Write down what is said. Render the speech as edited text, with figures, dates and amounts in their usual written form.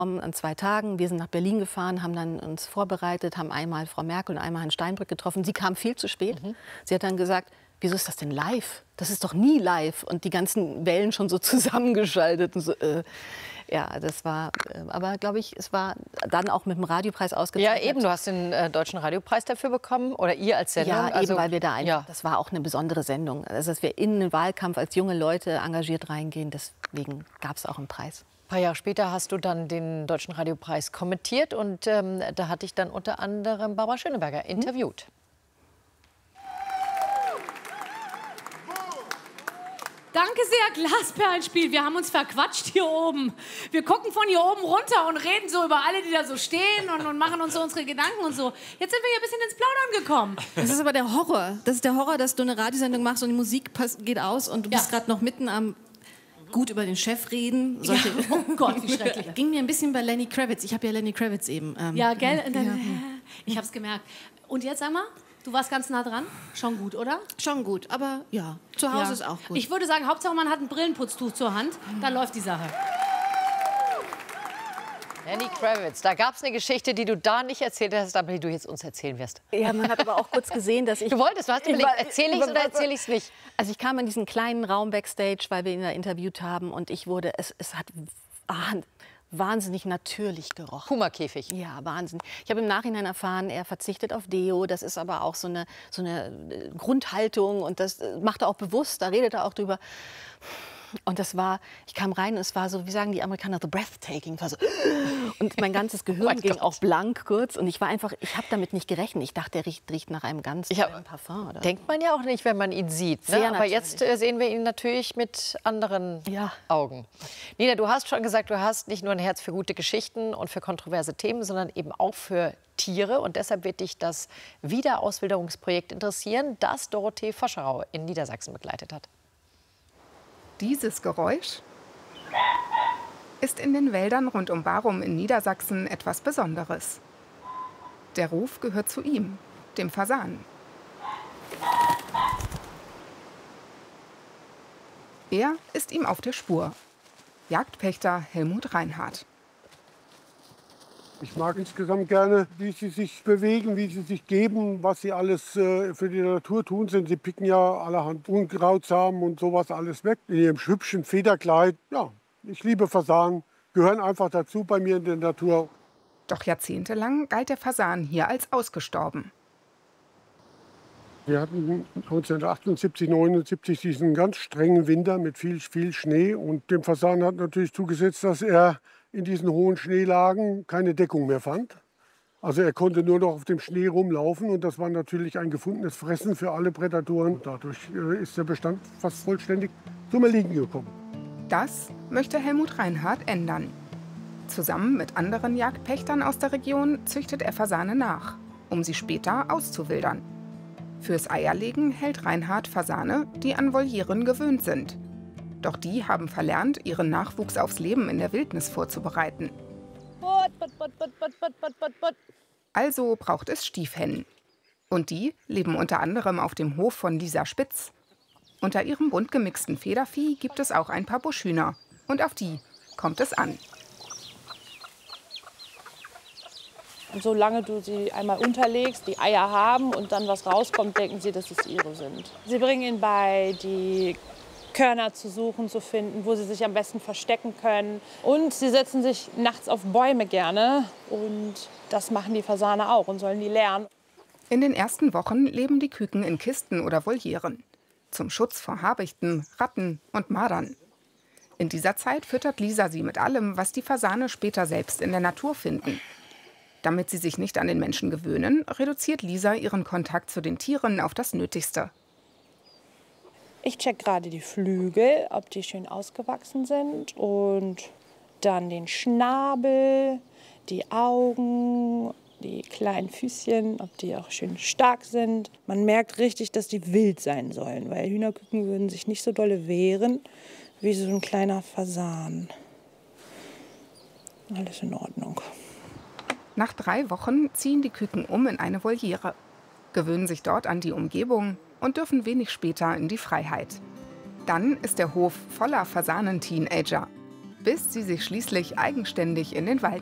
An 2 Tagen. Wir sind nach Berlin gefahren, haben dann uns vorbereitet, haben einmal Frau Merkel und einmal Herrn Steinbrück getroffen. Sie kam viel zu spät. Sie hat dann gesagt, wieso ist das denn live? Das ist doch nie live. Und die ganzen Wellen schon so zusammengeschaltet. Und so, ja, das war, aber glaube ich, es war dann auch mit dem Radiopreis ausgezeichnet. Ja, eben, du hast den Deutschen Radiopreis dafür bekommen, oder ihr als Sendung. Ja, also, eben, weil wir da einfach, ja. das war auch eine besondere Sendung. Also, dass wir in den Wahlkampf als junge Leute engagiert reingehen, deswegen gab es auch einen Preis. Ein paar Jahre später hast du dann den Deutschen Radiopreis kommentiert und da hatte ich dann unter anderem Barbara Schöneberger interviewt. Danke sehr, Glasperlenspiel. Wir haben uns verquatscht hier oben. Wir gucken von hier oben runter und reden so über alle, die da so stehen und machen uns so unsere Gedanken und so. Jetzt sind wir hier ein bisschen ins Plaudern gekommen. Das ist aber der Horror. Das ist der Horror, dass du eine Radiosendung machst und die Musik geht aus und du bist gerade noch mitten am gut über den Chef reden. Ja. Oh Gott, wie schrecklich. Ging mir ein bisschen bei Lenny Kravitz. Ich habe ja Lenny Kravitz eben. Ja, gell? Ich hab's gemerkt. Und jetzt sag mal, du warst ganz nah dran. Schon gut, oder? Schon gut, aber ja, zu Hause ist auch gut. Ich würde sagen, Hauptsache man hat ein Brillenputztuch zur Hand, dann läuft die Sache. Lenny Kravitz, da gab es eine Geschichte, die du da nicht erzählt hast, aber die du jetzt uns erzählen wirst. Ja, man hat aber auch kurz gesehen, dass ich... Du hast überlegt, erzähle ich es oder erzähle ich es nicht? Also ich kam in diesen kleinen Raum Backstage, weil wir ihn da interviewt haben und es hat wahnsinnig natürlich gerochen. Puma-Käfig. Ja, Wahnsinn. Ich habe im Nachhinein erfahren, er verzichtet auf Deo. Das ist aber auch so eine Grundhaltung und das macht er auch bewusst, da redet er auch drüber. Und ich kam rein und es war so, wie sagen die Amerikaner, the breathtaking. War so, und mein ganzes Gehirn ging auch blank kurz. Und ich habe damit nicht gerechnet. Ich dachte, der riecht nach einem ganz tollen Parfum. Oder? Denkt man ja auch nicht, wenn man ihn sieht. Ne? Aber jetzt sehen wir ihn natürlich mit anderen Augen. Nina, du hast schon gesagt, du hast nicht nur ein Herz für gute Geschichten und für kontroverse Themen, sondern eben auch für Tiere. Und deshalb wird dich das Wiederauswilderungsprojekt interessieren, das Dorothee Foscherau in Niedersachsen begleitet hat. Dieses Geräusch ist in den Wäldern rund um Barum in Niedersachsen etwas Besonderes. Der Ruf gehört zu ihm, dem Fasan. Er ist ihm auf der Spur. Jagdpächter Helmut Reinhardt. Ich mag insgesamt gerne, wie sie sich bewegen, wie sie sich geben, was sie alles für die Natur tun. Sie picken ja allerhand Unkrautsamen und sowas alles weg. In ihrem hübschen Federkleid. Ja, ich liebe Fasanen, gehören einfach dazu bei mir in der Natur. Doch jahrzehntelang galt der Fasan hier als ausgestorben. Wir hatten 1978, 79 diesen ganz strengen Winter mit viel Schnee. Und dem Fasan hat natürlich zugesetzt, dass er in diesen hohen Schneelagen keine Deckung mehr fand. Also er konnte nur noch auf dem Schnee rumlaufen und das war natürlich ein gefundenes Fressen für alle Prädatoren. Dadurch ist der Bestand fast vollständig zum Erliegen gekommen. Das möchte Helmut Reinhardt ändern. Zusammen mit anderen Jagdpächtern aus der Region züchtet er Fasane nach, um sie später auszuwildern. Fürs Eierlegen hält Reinhardt Fasane, die an Volieren gewöhnt sind. Doch die haben verlernt, ihren Nachwuchs aufs Leben in der Wildnis vorzubereiten. Also braucht es Stiefhennen. Und die leben unter anderem auf dem Hof von Lisa Spitz. Unter ihrem bunt gemixten Federvieh gibt es auch ein paar Buschhühner. Und auf die kommt es an. Und solange du sie einmal unterlegst, die Eier haben und dann was rauskommt, denken sie, dass es ihre sind. Sie bringen ihnen bei, die Körner zu suchen, zu finden, wo sie sich am besten verstecken können. Und sie setzen sich nachts auf Bäume gerne. Und das machen die Fasane auch und sollen die lernen. In den ersten Wochen leben die Küken in Kisten oder Volieren. Zum Schutz vor Habichten, Ratten und Mardern. In dieser Zeit füttert Lisa sie mit allem, was die Fasane später selbst in der Natur finden. Damit sie sich nicht an den Menschen gewöhnen, reduziert Lisa ihren Kontakt zu den Tieren auf das Nötigste. Ich check gerade die Flügel, ob die schön ausgewachsen sind. Und dann den Schnabel, die Augen, die kleinen Füßchen, ob die auch schön stark sind. Man merkt richtig, dass die wild sein sollen, weil Hühnerküken würden sich nicht so dolle wehren wie so ein kleiner Fasan. Alles in Ordnung. Nach 3 Wochen ziehen die Küken um in eine Voliere, gewöhnen sich dort an die Umgebung und dürfen wenig später in die Freiheit. Dann ist der Hof voller Fasanen-Teenager. bis sie sich schließlich eigenständig in den Wald